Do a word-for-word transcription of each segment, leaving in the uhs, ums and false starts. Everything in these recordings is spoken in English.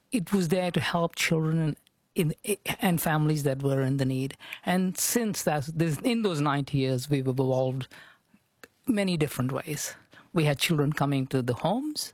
it was there to help children in, and families that were in the need. And since that, in those ninety years, we've evolved many different ways. We had children coming to the homes.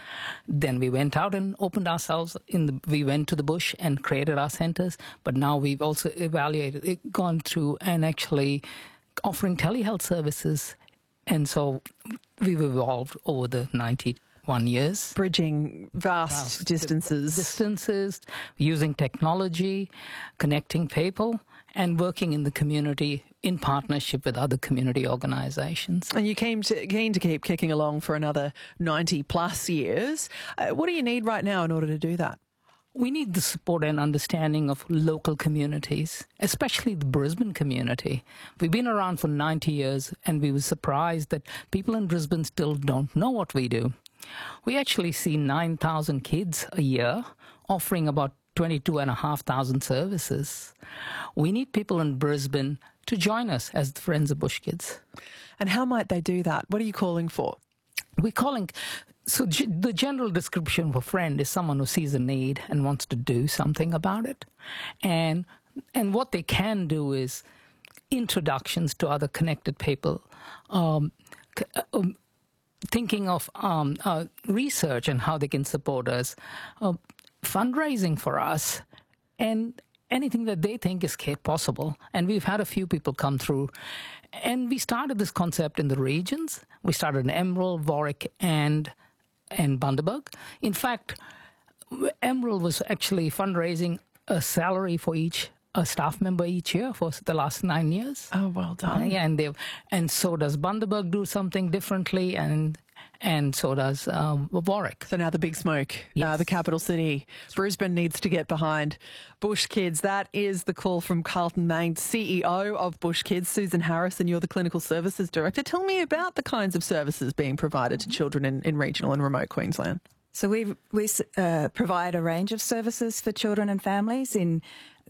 Then we went out and opened ourselves in the, we went to the bush and created our centers. But now we've also evaluated, it, gone through and actually offering telehealth services. And so we've evolved over the ninety-one years. Bridging vast, vast distances. Distances, using technology, connecting people, and working in the community in partnership with other community organisations. And you came to, keen to keep kicking along for another ninety plus years. Uh, what do you need right now in order to do that? We need the support and understanding of local communities, especially the Brisbane community. We've been around for ninety years, and we were surprised that people in Brisbane still don't know what we do. We actually see nine thousand kids a year, offering about twenty-two and a half thousand services. We need people in Brisbane to join us as the Friends of Bush Kids. And how might they do that? What are you calling for? We're calling, so g- the general description of a friend is someone who sees a need and wants to do something about it. And and what they can do is introductions to other connected people, um, c- um, thinking of um, uh, research and how they can support us, uh, fundraising for us, and anything that they think is possible. And we've had a few people come through. And we started this concept in the regions. We started in Emerald, Warwick, and and Bundaberg. In fact, Emerald was actually fundraising a salary for each a staff member each year for the last nine years. Oh, well done. Uh, yeah, and they and so does Bundaberg do something differently, and and so does um, Warwick. So now the big smoke, yes. uh, the capital city. Brisbane needs to get behind Bush Kids. That is the call from Carlton Main, C E O of Bush Kids. Susan Harrison, you're the Clinical Services Director. Tell me about the kinds of services being provided to children in, in regional and remote Queensland. So we we uh, provide a range of services for children and families in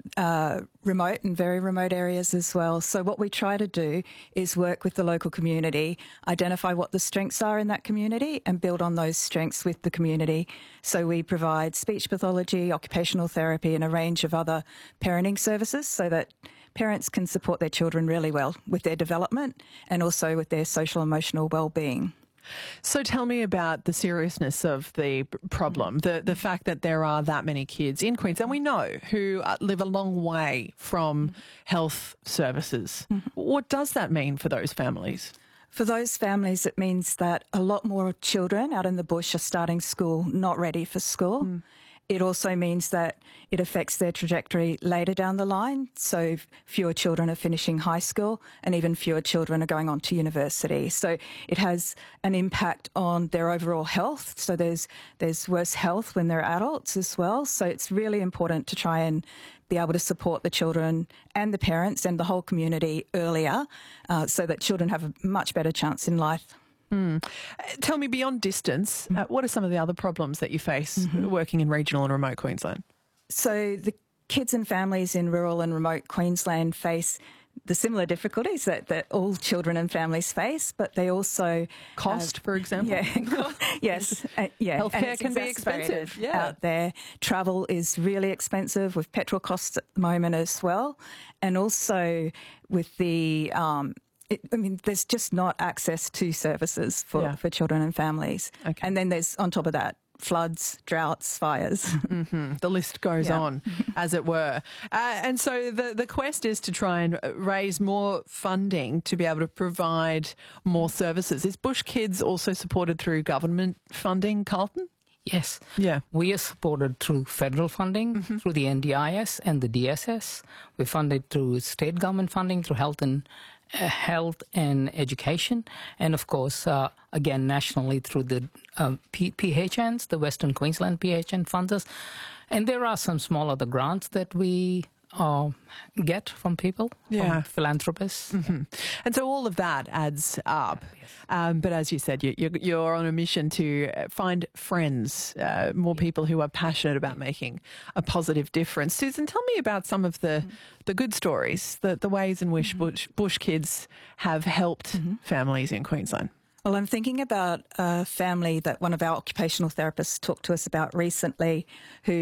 uh, remote and very remote areas as well. So what we try to do is work with the local community, identify what the strengths are in that community and build on those strengths with the community. So we provide speech pathology, occupational therapy and a range of other parenting services so that parents can support their children really well with their development and also with their social emotional well-being. So tell me about the seriousness of the problem, the the fact that there are that many kids in Queensland, we know, who live a long way from health services. Mm-hmm. What does that mean for those families? For those families, it means that a lot more children out in the bush are starting school not ready for school. Mm. It also means that it affects their trajectory later down the line. So fewer children are finishing high school and even fewer children are going on to university. So it has an impact on their overall health. So there's there's worse health when they're adults as well. So it's really important to try and be able to support the children and the parents and the whole community earlier uh, so that children have a much better chance in life. Mm. Tell me, beyond distance, uh, what are some of the other problems that you face mm-hmm. working in regional and remote Queensland? So the kids and families in rural and remote Queensland face the similar difficulties that, that all children and families face, but they also... Cost, have, for example? Yeah, yes. Uh, yeah. Healthcare can be expensive. Yeah. Out there. Travel is really expensive with petrol costs at the moment as well. And also with the... Um, It, I mean, there's just not access to services for, yeah. for children and families. Okay. And then there's, on top of that, floods, droughts, fires. Mm-hmm. The list goes yeah. on, as it were. Uh, and so the, the quest is to try and raise more funding to be able to provide more services. Is Bush Kids also supported through government funding, Carlton? Yes. Yeah. We are supported through federal funding, mm-hmm. through the N D I S and the D S S. We're funded through state government funding, through health and uh, health and education, and of course, uh, again, nationally through the um, P- PHNs, the Western Queensland P H N funds us. And there are some small other grants that we uh, get from people, yeah. from philanthropists. Mm-hmm. And so all of that adds up. Yes. Um, but as you said, you, you're, you're on a mission to find friends, uh, more people who are passionate about making a positive difference. Susan, tell me about some of the, mm-hmm. the good stories, the, the ways in which mm-hmm. Bush, Bush Kids have helped mm-hmm. families in Queensland. Well, I'm thinking about a family that one of our occupational therapists talked to us about recently who